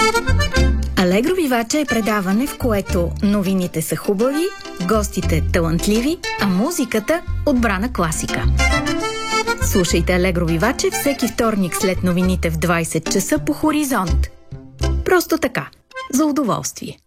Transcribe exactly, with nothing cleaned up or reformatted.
Алегро Виваче е предаване, в което новините са хубави, гостите талантливи, а музиката отбрана класика. Слушайте Алегро Виваче всеки вторник след новините в двайсет часа по Хоризонт. Просто така, за удоволствие.